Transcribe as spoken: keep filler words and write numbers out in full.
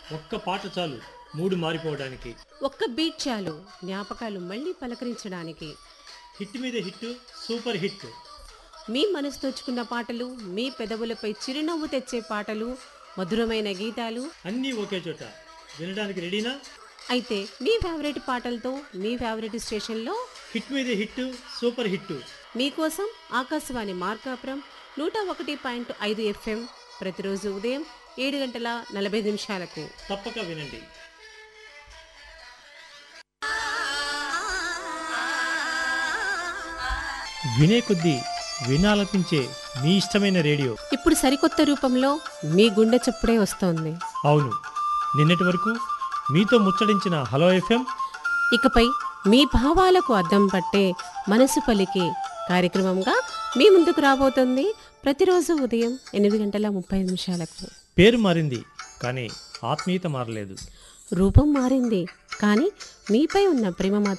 ఒక్క పాట చాలు మూడు మారిపోవడానికి. ఒక్క బీట్ చాలు జ్ఞాపకాలు మళ్ళీ పలకరించడానికి. హిట్ మీద హిట్, సూపర్ హిట్. మీ మనసు తోచుకున్న పాటలు, మీ పెదవులపై చిరునవ్వు తెచ్చే పాటలు, మధురమైన గీతాలు అన్నీ ఒకే చోట. వినడానికి రెడీనా? అయితే మీ ఫేవరెట్ పాటలతో మీ ఫేవరెట్ స్టేషన్లో హిట్ మీద హిట్, సూపర్ హిట్. మీకోసం ఆకాశవాణి మార్కాపురం నూట ఒకటి పాయింట్ ఐదు ఎఫ్ఎం ప్రతిరోజు ఉదయం ఏడు గంటల నలభై నిమిషాలకు తప్పక వినండి. వినే కొద్దీ వినాలనిపించే మీ ఇష్టమైన రేడియో ఇప్పుడు సరికొత్త రూపంలో మీ గుండె చప్పుడే వస్తోంది. అవును, నిన్నటి వరకు మీతో ముచ్చడించిన హలో ఎఫ్ఎం ఇకపై మీ భావాలకు అద్దం పట్టే మనసు పలికే కార్యక్రమంగా మీ ముందుకు రాబోతుంది ప్రతిరోజు ఉదయం ఎనిమిది గంటల ముప్పై నిమిషాలకు. పేరు మారింది కానీ ఆత్మీయత మారలేదు. రూపం మారింది కానీ మీపై ఉన్న ప్రేమ మాత్రం